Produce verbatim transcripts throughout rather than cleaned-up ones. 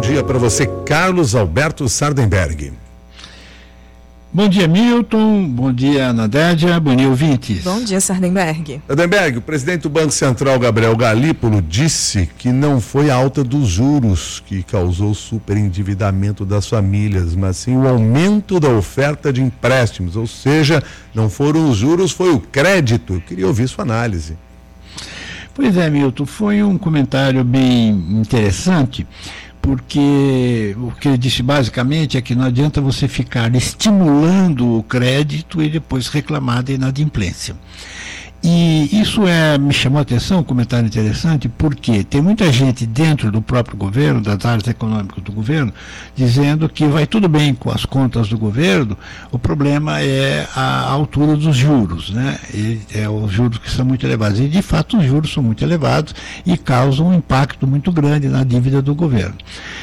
dia para você, Carlos Alberto Sardenberg. Bom dia, Milton. Bom dia, Nadédia. Bom dia, ouvintes. Bom dia, Sardenberg. Sardenberg, o presidente do Banco Central, Gabriel Galípolo, disse que não foi a alta dos juros que causou o superendividamento das famílias, mas sim o aumento da oferta de empréstimos, ou seja, não foram os juros, foi o crédito. Eu queria ouvir sua análise. Pois é, Milton, foi um comentário bem interessante, porque o que ele disse basicamente é que não adianta você ficar estimulando o crédito e depois reclamar da inadimplência. E isso é, me chamou a atenção, um comentário interessante, porque tem muita gente dentro do próprio governo, das áreas econômicas do governo, dizendo que vai tudo bem com as contas do governo, o problema é a altura dos juros, né? E é os juros que são muito elevados. E, de fato, os juros são muito elevados e causam um impacto muito grande na dívida do governo.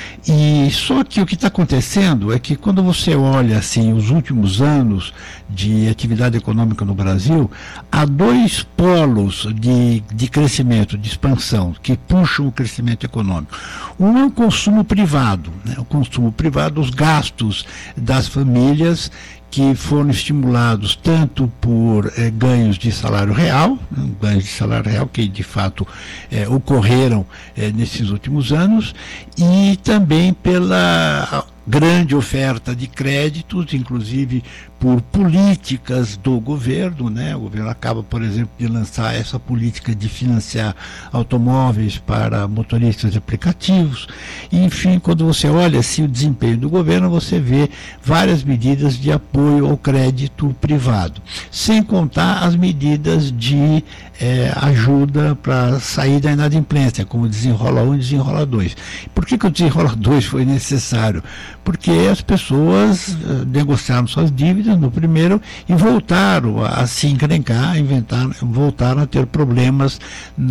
E só que o que está acontecendo é que quando você olha assim os últimos anos de atividade econômica no Brasil, há dois polos de, de crescimento, de expansão, que puxam o crescimento econômico. Um é o consumo privado, né? O consumo privado, os gastos das famílias, que foram estimulados tanto por eh, ganhos de salário real, né, ganhos de salário real que de fato eh, ocorreram eh, nesses últimos anos, e também pela grande oferta de créditos, inclusive por políticas do governo, né? O governo acaba, por exemplo, de lançar essa política de financiar automóveis para motoristas de aplicativos. E, enfim, quando você olha assim, o desempenho do governo, você vê várias medidas de apoio ao crédito privado, sem contar as medidas de eh, ajuda para sair da inadimplência, como Desenrola um e Desenrola dois. Por que, que o Desenrola dois foi necessário? Porque as pessoas uh, negociaram suas dívidas no primeiro e voltaram a, a se encrencar, inventaram, voltaram a ter problemas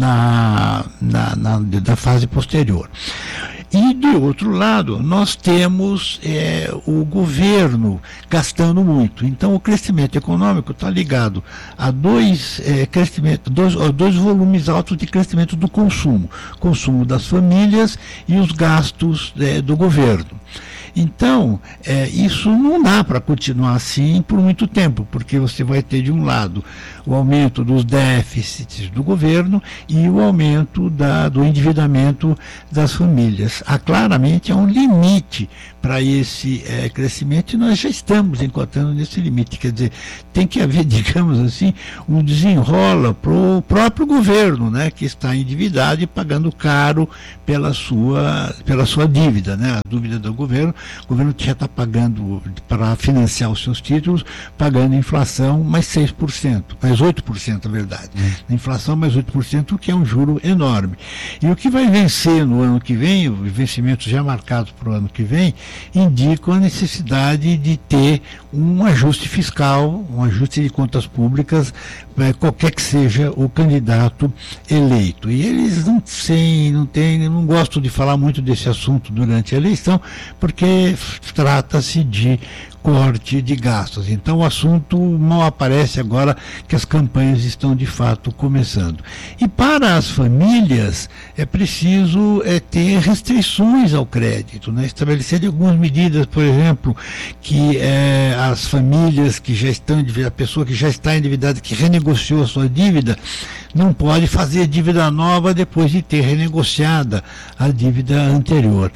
na, na, na, na fase posterior. E, de outro lado, nós temos é, o governo gastando muito. Então, o crescimento econômico está ligado a dois, é, crescimento, dois, dois volumes altos de crescimento do consumo. Consumo das famílias e os gastos é, do governo. Então, é, isso não dá para continuar assim por muito tempo, porque você vai ter, de um lado, o aumento dos déficits do governo e o aumento da, do endividamento das famílias. Há claramente há um limite para esse é, crescimento e nós já estamos encontrando nesse limite. Quer dizer, tem que haver, digamos assim, um desenrola para o próprio governo, né, que está endividado e pagando caro pela sua, pela sua dívida, né, a dívida do governo. O governo já está pagando, para financiar os seus títulos, pagando inflação mais seis por cento, mais oito por cento, na verdade. Hum. Inflação mais oito por cento, o que é um juro enorme. E o que vai vencer no ano que vem, os vencimentos já marcados para o ano que vem, indicam a necessidade de ter um ajuste fiscal, um ajuste de contas públicas, qualquer que seja o candidato eleito. E eles não têm, não têm, não gostam de falar muito desse assunto durante a eleição, porque trata-se de corte de gastos. Então o assunto mal aparece agora que as campanhas estão de fato começando. E para as famílias é preciso é, ter restrições ao crédito, né? Estabelecer algumas medidas, por exemplo, que é, as famílias que já estão endividadas, a pessoa que já está endividada, que renegociou a sua dívida, não pode fazer dívida nova depois de ter renegociada a dívida anterior.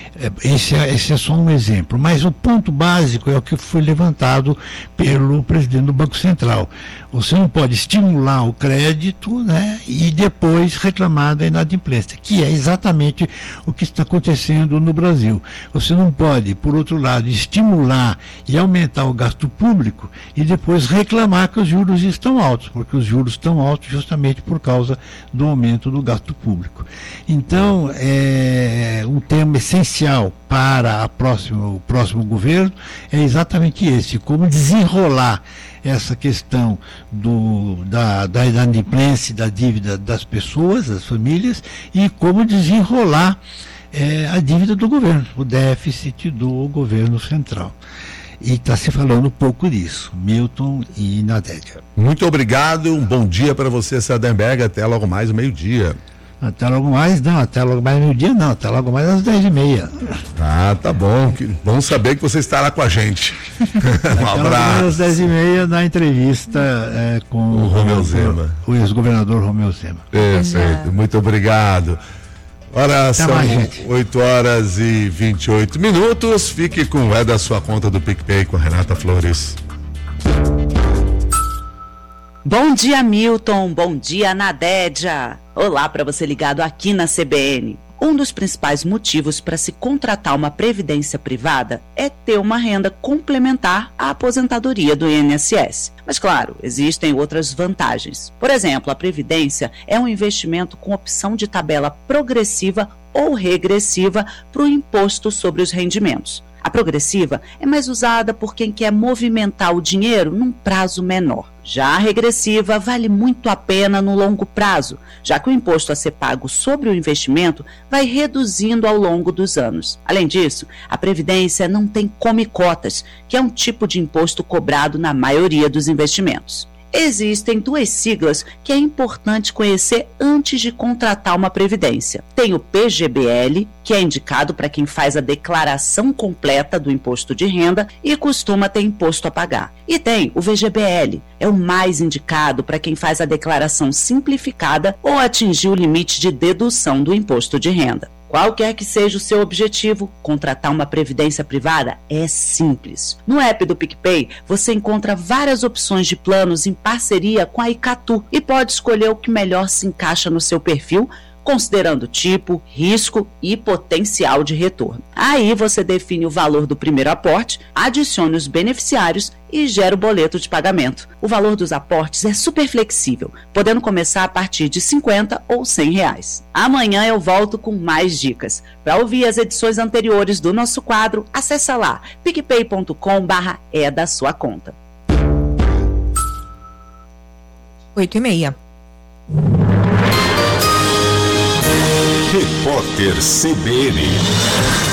Esse é, esse é só um exemplo, mas o ponto básico é o que foi levantado pelo presidente do Banco Central. Você não pode estimular o crédito, né, e depois reclamar da inadimplência, que é exatamente o que está acontecendo no Brasil. Você não pode, por outro lado, estimular e aumentar o gasto público e depois reclamar que os juros estão altos, porque os juros estão altos justamente por causa do aumento do gasto público. Então, é um tema essencial para a próxima, o próximo governo é exatamente esse, como desenrolar essa questão do, da, da inadimplência, da dívida das pessoas, das famílias, e como desenrolar é, a dívida do governo, o déficit do governo central. E está se falando um pouco disso, Milton e Nadédia. Muito obrigado, um bom dia para você, Sardenberg, até logo mais, meio-dia. Até logo mais, não, até logo mais no dia não, até logo mais às dez e meia. Ah, tá bom, que, bom saber que você estará com a gente. Um até abraço. Às dez e meia na entrevista é, com o Romeu Zema. O ex-governador Romeu Zema. Perfeito, muito obrigado. Ora, são oito horas e vinte e oito minutos. Fique com o É da Sua Conta do PicPay com a Renata Flores. Bom dia, Milton. Bom dia, Nadédia. Olá para você ligado aqui na C B N. Um dos principais motivos para se contratar uma previdência privada é ter uma renda complementar à aposentadoria do I N S S. Mas, claro, existem outras vantagens. Por exemplo, a previdência é um investimento com opção de tabela progressiva ou regressiva para o imposto sobre os rendimentos. A progressiva é mais usada por quem quer movimentar o dinheiro num prazo menor. Já a regressiva vale muito a pena no longo prazo, já que o imposto a ser pago sobre o investimento vai reduzindo ao longo dos anos. Além disso, a Previdência não tem come-cotas, que é um tipo de imposto cobrado na maioria dos investimentos. Existem duas siglas que é importante conhecer antes de contratar uma previdência. Tem o P G B L, que é indicado para quem faz a declaração completa do imposto de renda e costuma ter imposto a pagar. E tem o V G B L, é o mais indicado para quem faz a declaração simplificada ou atingir o limite de dedução do imposto de renda. Qualquer que seja o seu objetivo, contratar uma previdência privada é simples. No app do PicPay, você encontra várias opções de planos em parceria com a Icatu e pode escolher o que melhor se encaixa no seu perfil, considerando tipo, risco e potencial de retorno. Aí você define o valor do primeiro aporte, adicione os beneficiários e gera o boleto de pagamento. O valor dos aportes é super flexível, podendo começar a partir de cinquenta ou cem reais. Amanhã eu volto com mais dicas. Para ouvir as edições anteriores do nosso quadro, acessa lá picpay ponto com barra é da sua conta. oito e meia. Repórter C B N.